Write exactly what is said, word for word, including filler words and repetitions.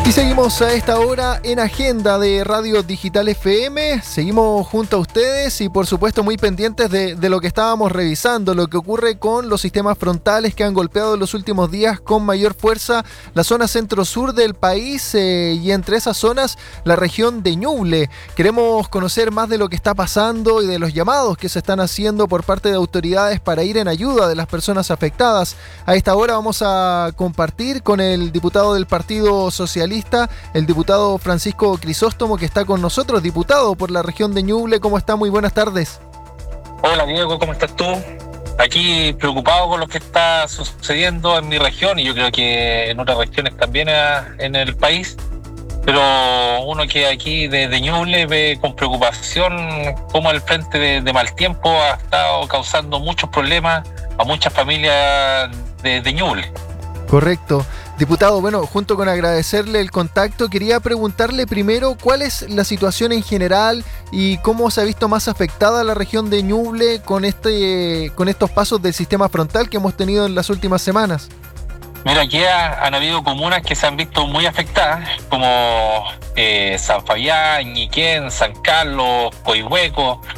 Y seguimos a esta hora en Agenda de Radio Digital F M, seguimos junto a ustedes y por supuesto muy pendientes de, de lo que estábamos revisando, lo que ocurre con los sistemas frontales que han golpeado en los últimos días con mayor fuerza la zona centro-sur del país eh, y entre esas zonas la región de Ñuble. Queremos conocer más de lo que está pasando y de los llamados que se están haciendo por parte de autoridades para ir en ayuda de las personas afectadas. A esta hora vamos a compartir con el diputado del Partido Socialista, el diputado Francisco Crisóstomo, que está con nosotros, diputado por la región de Ñuble. ¿Cómo está? Muy buenas tardes. Hola Diego, ¿cómo estás tú? Aquí preocupado con lo que está sucediendo en mi región y yo creo que en otras regiones también en el país, pero uno que aquí de, de Ñuble ve con preocupación cómo el frente de, de mal tiempo ha estado causando muchos problemas a muchas familias de, de Ñuble. Correcto. Diputado, bueno, junto con agradecerle el contacto, quería preguntarle primero cuál es la situación en general y cómo se ha visto más afectada la región de Ñuble con este, con estos pasos del sistema frontal que hemos tenido en las últimas semanas. Mira, aquí ha, han habido comunas que se han visto muy afectadas, como eh, San Fabián, Ñiquén, San Carlos, Coihueco,